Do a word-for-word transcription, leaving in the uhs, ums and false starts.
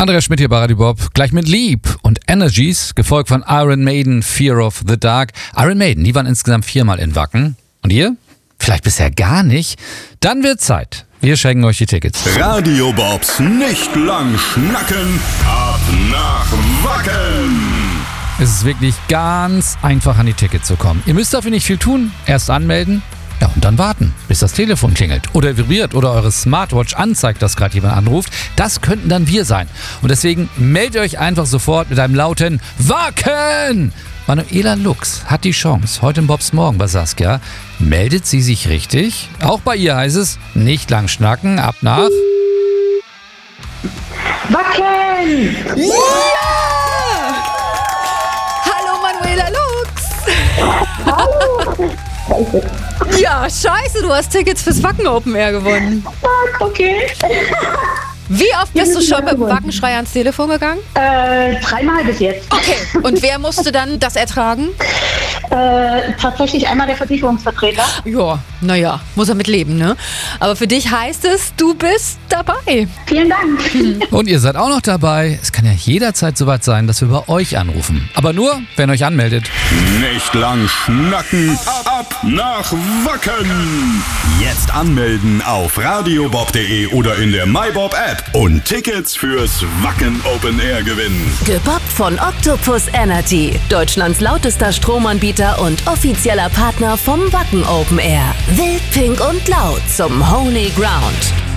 Andreas Schmidt hier bei Radio Bob, gleich mit Leap und Energies, gefolgt von Iron Maiden, Fear of the Dark. Iron Maiden, die waren insgesamt viermal in Wacken. Und ihr? Vielleicht bisher gar nicht? Dann wird Zeit. Wir schenken euch die Tickets. Radio Bobs nicht lang schnacken, ab nach Wacken. Es ist wirklich ganz einfach, an die Tickets zu kommen. Ihr müsst dafür nicht viel tun. Erst anmelden, ja, und dann warten, bis das Telefon klingelt oder vibriert oder eure Smartwatch anzeigt, dass gerade jemand anruft. Das könnten dann wir sein. Und deswegen meldet euch einfach sofort mit einem lauten Wacken! Manuela Lux hat die Chance, heute im Bobs Morgen bei Saskia. Meldet sie sich richtig? Auch bei ihr heißt es, nicht lang schnacken, ab nach... Wacken! Ja! Hallo Manuela Lux! Hallo! Scheiße. Ja, scheiße, du hast Tickets fürs Wacken Open Air gewonnen. Okay. Wie oft bist du schon mit dem Wackenschrei ans Telefon gegangen? Äh, dreimal bis jetzt. Okay. Und wer musste dann das ertragen? Äh, tatsächlich einmal der Versicherungsvertreter. Ja, naja, muss er mit leben, ne? Aber für dich heißt es, du bist dabei. Vielen Dank. Und ihr seid auch noch dabei. Es kann ja jederzeit soweit sein, dass wir bei euch anrufen. Aber nur, wenn ihr euch anmeldet. Nicht lang schnacken, ab nach Wacken. Jetzt anmelden auf radiobob punkt de oder in der MyBob-App und Tickets fürs Wacken Open Air gewinnen. Gebobbt von Octopus Energy, Deutschlands lautester Stromanbieter und offizieller Partner vom Wacken Open Air. Wild, pink und laut zum Holy Ground.